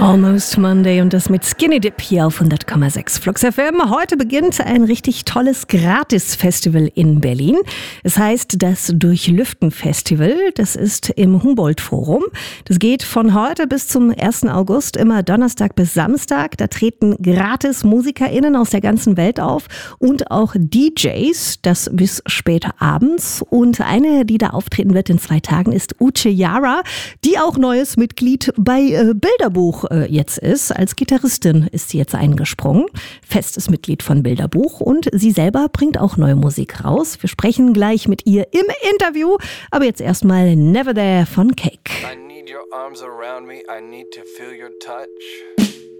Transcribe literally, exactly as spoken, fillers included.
Almost Monday und das mit Skinny Dip hier auf hundert Komma sechs Flux F M. Heute beginnt ein richtig tolles Gratis-Festival in Berlin. Es heißt das Durchlüften-Festival. Das ist im Humboldt-Forum. Das geht von heute bis zum ersten August, immer Donnerstag bis Samstag. Da treten gratis MusikerInnen aus der ganzen Welt auf und auch D Js, das bis später abends. Und eine, die da auftreten wird in zwei Tagen, ist Uche Yara, die auch neues Mitglied bei äh, Bilderbuch jetzt ist. Als Gitarristin ist sie jetzt eingesprungen. Festes Mitglied von Bilderbuch und sie selber bringt auch neue Musik raus. Wir sprechen gleich mit ihr im Interview, aber jetzt erstmal Never There von Cake. I need your arms around me, I need to feel your touch.